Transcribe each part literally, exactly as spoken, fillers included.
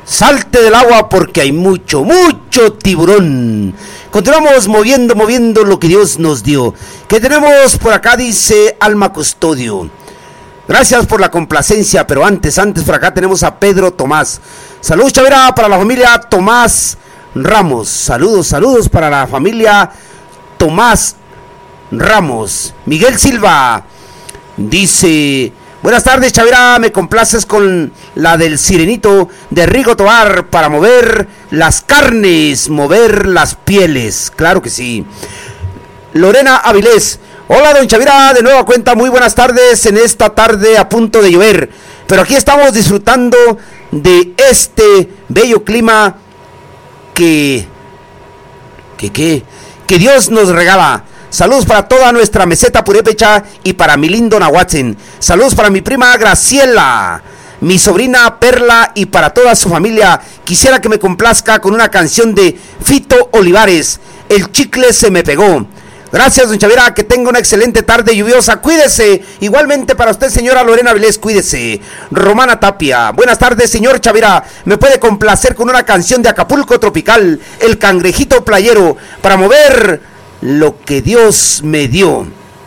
Salte del agua porque hay mucho, mucho tiburón. Continuamos moviendo, moviendo lo que Dios nos dio. ¿Qué tenemos por acá? Dice Alma Custodio. Gracias por la complacencia, pero antes, antes por acá tenemos a Pedro Tomás. Saludos, Chavira, para la familia Tomás Ramos. Saludos, saludos para la familia Tomás Ramos. Miguel Silva dice: buenas tardes, Chavira, me complaces con la del Sirenito de Rigo Tobar para mover las carnes, mover las pieles. Claro que sí. Lorena Avilés: hola, don Chavira, de nueva cuenta, muy buenas tardes en esta tarde a punto de llover, pero aquí estamos disfrutando de este bello clima que, que, que, que Dios nos regala. Saludos para toda nuestra meseta purépecha y para mi lindo Nahuatzen. Saludos para mi prima Graciela, mi sobrina Perla y para toda su familia. Quisiera que me complazca con una canción de Fito Olivares, El chicle se me pegó. Gracias, don Chavira, que tenga una excelente tarde lluviosa. Cuídese. Igualmente para usted, señora Lorena Vilés, cuídese. Romana Tapia: buenas tardes, señor Chavira. ¿Me puede complacer con una canción de Acapulco Tropical, El cangrejito playero, para mover lo que Dios me dio?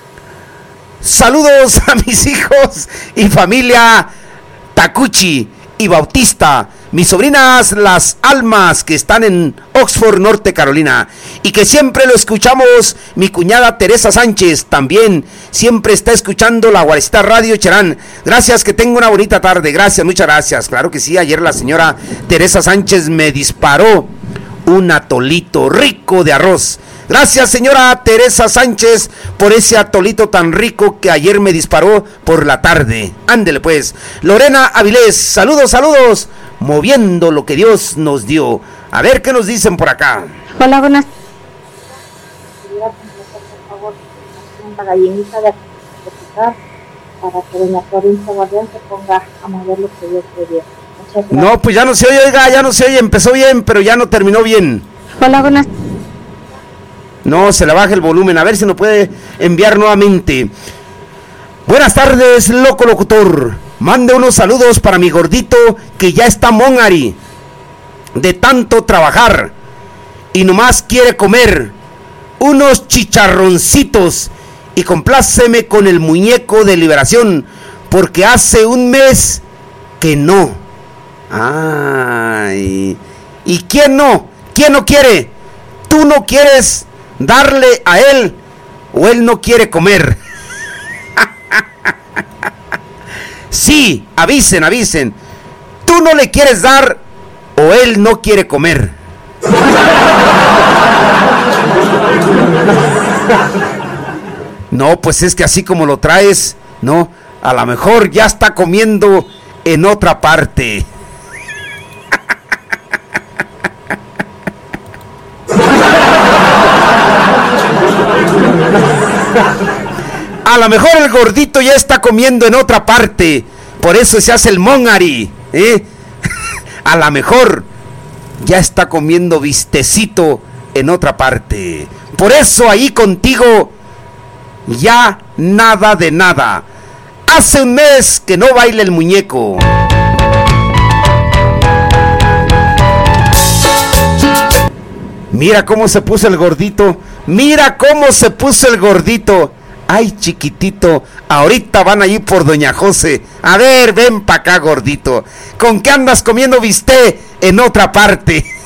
Saludos a mis hijos y familia Tacuchi y Bautista, mis sobrinas las Almas, que están en Oxford, Norte Carolina, y que siempre lo escuchamos. Mi cuñada Teresa Sánchez también siempre está escuchando la Guaracita Radio Cherán. Gracias, que tenga una bonita tarde. Gracias, muchas gracias. Claro que sí, ayer la señora Teresa Sánchez me disparó un atolito rico de arroz. Gracias, señora Teresa Sánchez, por ese atolito tan rico que ayer me disparó por la tarde. Ándele pues. Lorena Avilés: saludos, saludos, moviendo lo que Dios nos dio. A ver qué nos dicen por acá. Hola, buenas. Por favor, una gallinita de picar para que doña Florencia Guardián se ponga a mover lo que Dios le dio. No, pues ya no se oye, oiga, ya no se oye. Empezó bien, pero ya no terminó bien. Hola, buenas. No, se le baja el volumen. A ver si nos puede enviar nuevamente. Buenas tardes, loco locutor. Mande unos saludos para mi gordito que ya está mongari de tanto trabajar y nomás quiere comer unos chicharroncitos. Y compláceme con el muñeco de Liberación, porque hace un mes que no. Ay, ¿y quién no? ¿Quién no quiere? ¿Tú no quieres darle a él o él no quiere comer? Sí, avisen, avisen. ¿Tú no le quieres dar o él no quiere comer? No, pues es que así como lo traes, no, a lo mejor ya está comiendo en otra parte. A lo mejor el gordito ya está comiendo en otra parte, por eso se hace el mongari, ¿eh? A lo mejor ya está comiendo vistecito en otra parte, por eso ahí contigo ya nada de nada. Hace un mes que no baila el muñeco. Mira cómo se puso el gordito. Mira cómo se puso el gordito. Ay, chiquitito, ahorita van a ir por doña José. A ver, ven pa' acá, gordito. ¿Con qué andas comiendo bistec en otra parte?